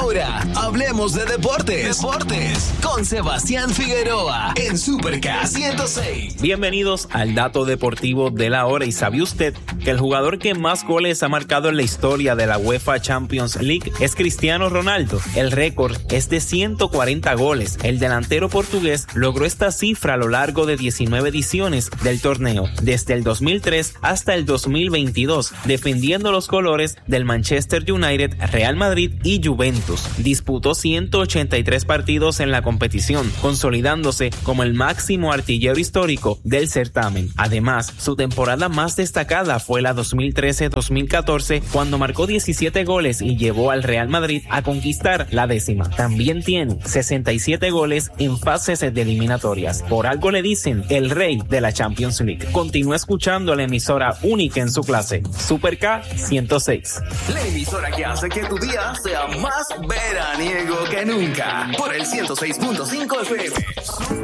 Ahora, hablemos de deportes. Con Sebastián Figueroa en Super K 106. Bienvenidos al dato deportivo de la hora. ¿Y sabe usted que el jugador que más goles ha marcado en la historia de la UEFA Champions League es Cristiano Ronaldo? El récord es de 140 goles. El delantero portugués logró esta cifra a lo largo de 19 ediciones del torneo, desde el 2003 hasta el 2022, defendiendo los colores del Manchester United, Real Madrid y Juventus. Disputó 183 partidos en la competición, consolidándose como el máximo artillero histórico del certamen. Además, su temporada más destacada fue la 2013-2014, cuando marcó 17 goles y llevó al Real Madrid a conquistar la 10ª. También tiene 67 goles en fases de eliminatorias. Por algo le dicen el rey de la Champions League. Continúa escuchando la emisora única en su clase, Super K 106. La emisora que hace que tu día sea más veraniego que nunca. Por el 106.5 FM.